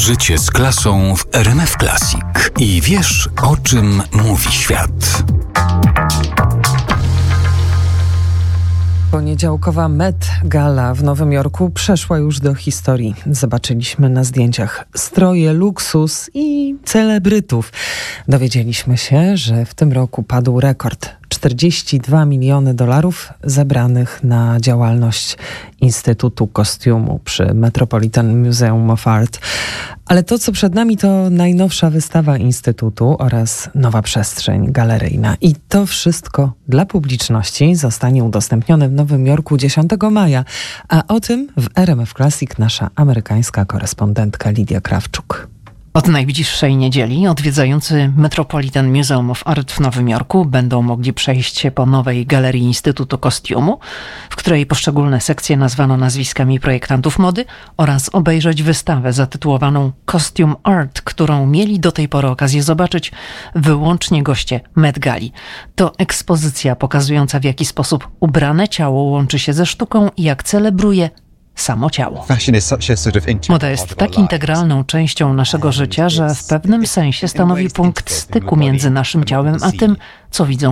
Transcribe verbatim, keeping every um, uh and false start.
Życie z klasą w R M F Classic. I wiesz, o czym mówi świat. Poniedziałkowa Met Gala w Nowym Jorku przeszła już do historii. Zobaczyliśmy na zdjęciach stroje, luksus i celebrytów. Dowiedzieliśmy się, że w tym roku padł rekord. czterdzieści dwa miliony dolarów zebranych na działalność Instytutu Kostiumu przy Metropolitan Museum of Art. Ale to, co przed nami, to najnowsza wystawa Instytutu oraz nowa przestrzeń galeryjna. I to wszystko dla publiczności zostanie udostępnione w Nowym Jorku dziesiątego maja. A o tym w R M F Classic nasza amerykańska korespondentka Lidia Krawczuk. Od najbliższej niedzieli odwiedzający Metropolitan Museum of Art w Nowym Jorku będą mogli przejść się po nowej galerii Instytutu Kostiumu, w której poszczególne sekcje nazwano nazwiskami projektantów mody, oraz obejrzeć wystawę zatytułowaną Costume Art, którą mieli do tej pory okazję zobaczyć wyłącznie goście Met Gali. To ekspozycja pokazująca, w jaki sposób ubrane ciało łączy się ze sztuką i jak celebruje samo ciało. Moda jest tak integralną częścią naszego życia, że w pewnym sensie stanowi punkt styku między naszym ciałem a tym, co widzą